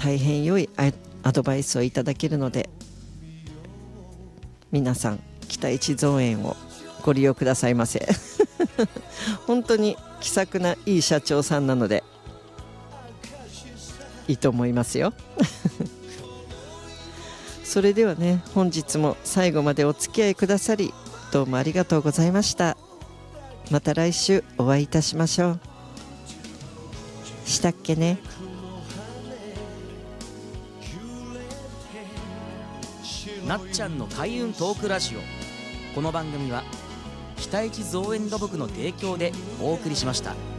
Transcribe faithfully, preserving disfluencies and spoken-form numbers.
大変良いアアドバイスをいただけるので、皆さん北一造園をご利用くださいませ本当に気さくないい社長さんなのでいいと思いますよそれではね、本日も最後までお付き合いくださりどうもありがとうございました。また来週お会いいたしましょう。したっけね。 なっちゃんの開運トークラジオ。この番組は北一造園土木の提供でお送りしました。